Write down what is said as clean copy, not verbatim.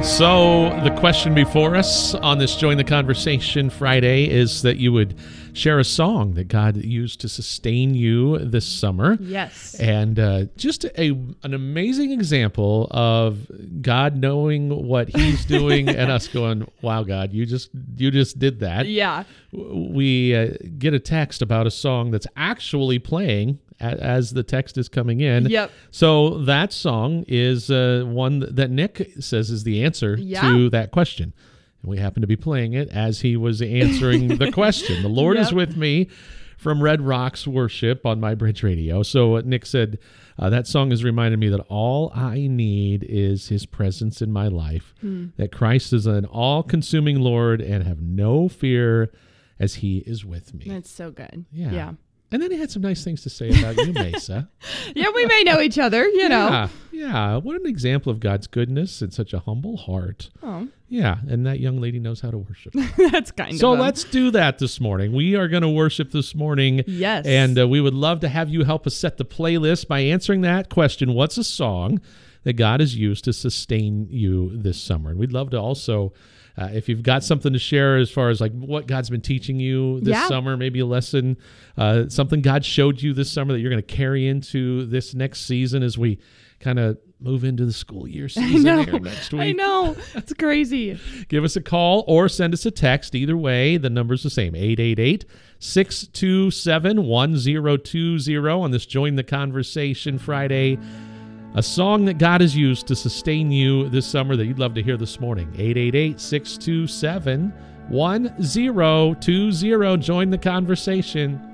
So the question before us on this Join the Conversation Friday is that you would share a song that God used to sustain you this summer. Yes. And just an amazing example of God knowing what he's doing and us going, wow, God, you just did that. Yeah. We get a text about a song that's actually playing as the text is coming in. Yep. So that song is one that Nick says is the answer to that question. And we happen to be playing it as he was answering the question. The Lord is with me from Red Rocks Worship on My Bridge Radio. So Nick said, that song has reminded me that all I need is his presence in my life, that Christ is an all-consuming Lord and have no fear as he is with me. That's so good. Yeah. And then he had some nice things to say about you, Mesa. Yeah, we may know each other, you know. Yeah. What an example of God's goodness and such a humble heart. Oh. Yeah, and that young lady knows how to worship. That's kind of So let's do that this morning. We are going to worship this morning. Yes. And we would love to have you help us set the playlist by answering that question, what's a song that God has used to sustain you this summer? And we'd love to also... if you've got something to share as far as like what God's been teaching you this summer, maybe a lesson, something God showed you this summer that you're going to carry into this next season as we kind of move into the school year season here next week. I know. It's crazy. Give us a call or send us a text. Either way, the number's the same, 888-627-1020 on this Join the Conversation Friday. A song that God has used to sustain you this summer that you'd love to hear this morning. 888-627-1020. Join the conversation.